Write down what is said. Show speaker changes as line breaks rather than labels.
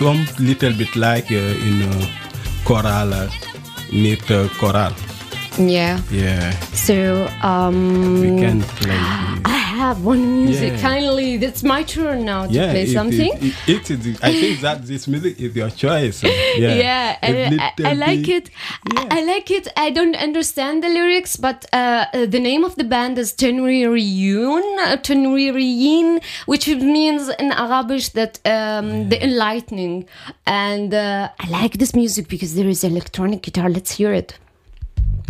some little bit like in choral, need choral.
Yeah.
Yeah.
So
We can play.
I have one music.
Yeah.
Finally, that's my turn now to play something.
I think that this music is your choice.
Yeah, I like it.
Yeah.
I like it. I don't understand the lyrics, but the name of the band is Tenwiriyin, which means in Arabic that the enlightening. And I like this music because there is electronic guitar. Let's hear it.